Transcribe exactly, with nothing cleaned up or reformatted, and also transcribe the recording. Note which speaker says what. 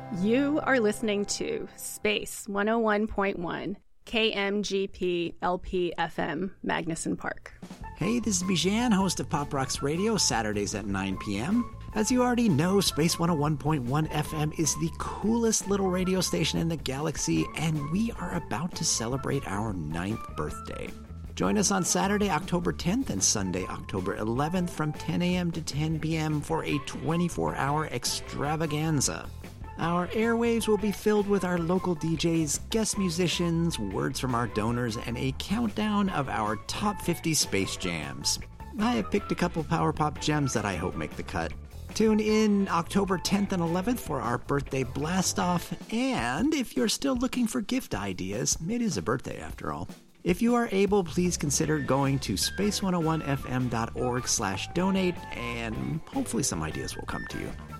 Speaker 1: You are listening to Space one oh one point one, K M G P L P F M, Magnuson Park.
Speaker 2: Hey, this is Bijan, host of Pop Rocks Radio, Saturdays at nine p.m. As you already know, Space one oh one point one F M is the coolest little radio station in the galaxy, and we are about to celebrate our ninth birthday. Join us on Saturday, October tenth and Sunday, October eleventh from ten a.m. to ten p.m. for a twenty-four hour extravaganza. Our airwaves will be filled with our local D Js, guest musicians, words from our donors, and a countdown of our top fifty space jams. I have picked a couple power pop gems that I hope make the cut. Tune in October tenth and eleventh for our birthday blast-off, and if you're still looking for gift ideas, it is a birthday after all. If you are able, please consider going to space one oh one f m dot org slash donate, and hopefully some ideas will come to you.